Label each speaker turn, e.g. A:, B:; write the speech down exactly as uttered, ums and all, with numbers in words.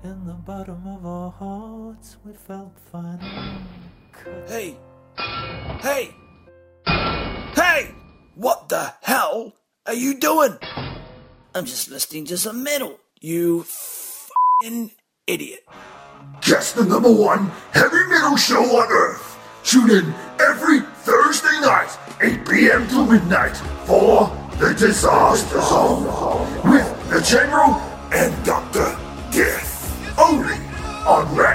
A: In the bottom of our hearts we felt fine.
B: Hey! Hey! Hey! What the hell are you doing? I'm just listening to some metal, you f***ing idiot.
C: Just the number one heavy metal show on Earth. Tune in every Thursday night, eight p.m. to midnight, for The Disaster Zone with the General and Doctor Death. Only on